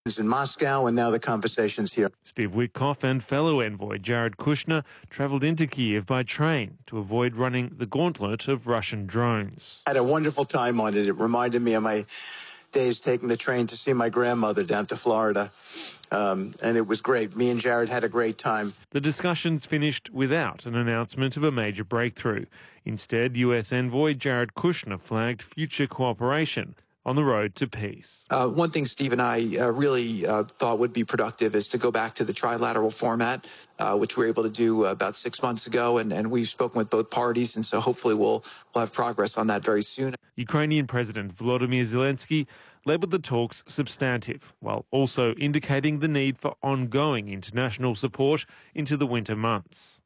In Moscow, and now the conversations here. Steve Witkoff and fellow envoy Jared Kushner travelled into Kiev by train to avoid running the gauntlet of Russian drones. I had a wonderful time on it. It reminded me of my days taking the train to see my grandmother down to Florida. And it was great. Me and Jared had a great time. The discussions finished without an announcement of a major breakthrough. Instead, US envoy Jared Kushner flagged future cooperation on the road to peace. One thing Steve and I really thought would be productive is to go back to the trilateral format, which we were able to do about 6 months ago, and we've spoken with both parties, and so hopefully we'll have progress on that very soon. Ukrainian President Volodymyr Zelensky labelled the talks substantive, while also indicating the need for ongoing international support into the winter months.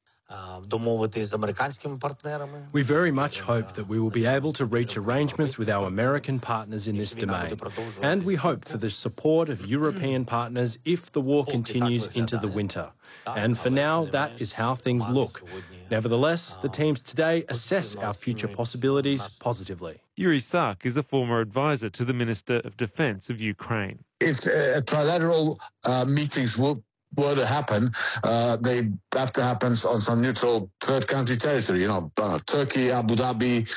We very much hope that we will be able to reach arrangements with our American partners in this domain, and we hope for the support of European partners if the war continues into the winter. And for now, that is how things look. Nevertheless, the teams today assess our future possibilities positively. Yuri Sak is a former advisor to the Minister of Defence of Ukraine. If trilateral meetings were to happen, they have to happen on some neutral third country territory, Turkey, Abu Dhabi,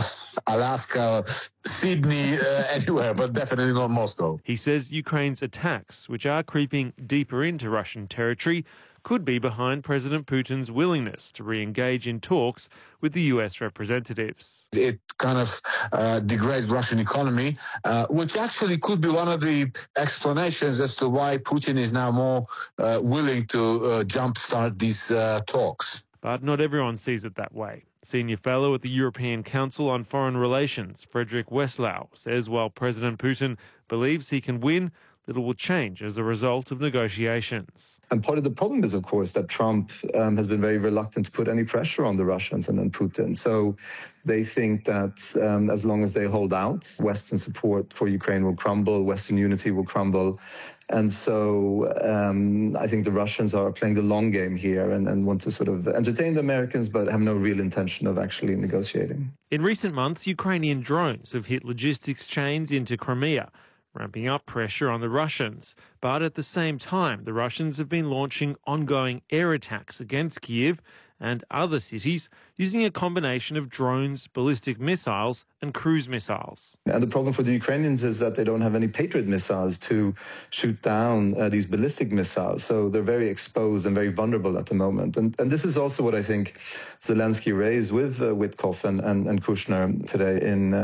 Alaska, Sydney, anywhere, but definitely not Moscow. He says Ukraine's attacks, which are creeping deeper into Russian territory, could be behind President Putin's willingness to re-engage in talks with the US representatives. It kind of degrades Russian economy, which actually could be one of the explanations as to why Putin is now more willing to jumpstart these talks. But not everyone sees it that way. Senior fellow at the European Council on Foreign Relations, Frederick Westlau, says while President Putin believes he can win, little will change as a result of negotiations. And part of the problem is, of course, that Trump has been very reluctant to put any pressure on the Russians and then Putin. So they think that as long as they hold out, Western support for Ukraine will crumble, Western unity will crumble. And so I think the Russians are playing the long game here and want to sort of entertain the Americans, but have no real intention of actually negotiating. In recent months, Ukrainian drones have hit logistics chains into Crimea, ramping up pressure on the Russians. But at the same time, the Russians have been launching ongoing air attacks against Kiev and other cities using a combination of drones, ballistic missiles and cruise missiles. And the problem for the Ukrainians is that they don't have any Patriot missiles to shoot down these ballistic missiles. So they're very exposed and very vulnerable at the moment. And this is also what I think Zelensky raised with Witkoff and Kushner today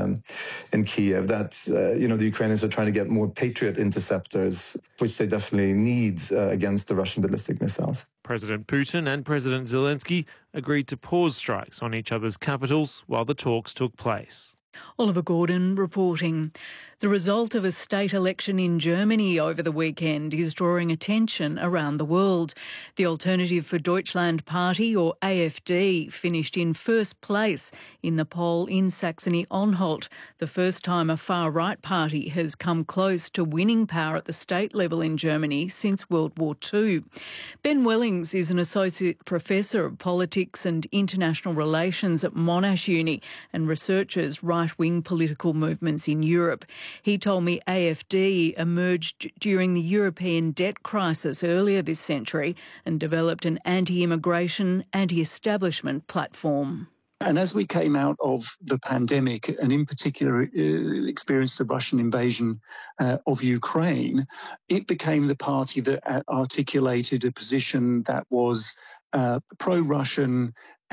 in Kiev, that the Ukrainians are trying to get more Patriot interceptors, which they definitely need against the Russian ballistic missiles. President Putin and President Zelensky agreed to pause strikes on each other's capitals while the talks took place. Oliver Gordon reporting. The result of a state election in Germany over the weekend is drawing attention around the world. The Alternative for Deutschland Party, or AfD, finished in first place in the poll in Saxony-Anhalt, the first time a far-right party has come close to winning power at the state level in Germany since World War II. Ben Wellings is an Associate Professor of Politics and International Relations at Monash Uni and researches right-wing political movements in Europe. He told me AfD emerged during the European debt crisis earlier this century and developed an anti-immigration, anti-establishment platform. And as we came out of the pandemic, and in particular experienced the Russian invasion of Ukraine, it became the party that articulated a position that was pro-Russian,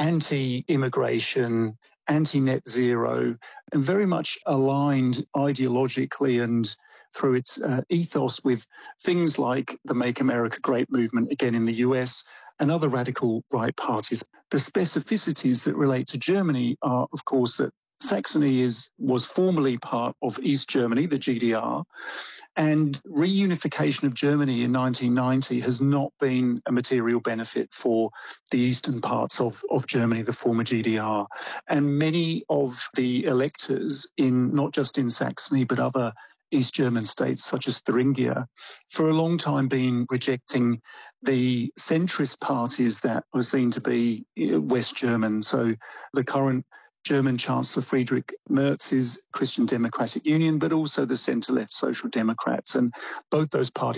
anti-immigration, anti-net zero, and very much aligned ideologically and through its ethos with things like the Make America Great movement, again in the US, and other radical right parties. The specificities that relate to Germany are, of course, that Saxony was formerly part of East Germany, the GDR, and reunification of Germany in 1990 has not been a material benefit for the eastern parts of Germany, the former GDR. And many of the electors, not just in Saxony, but other East German states such as Thuringia, for a long time been rejecting the centrist parties that are seen to be West German. So the current German Chancellor Friedrich Merz's Christian Democratic Union, but also the centre-left Social Democrats. And both those parties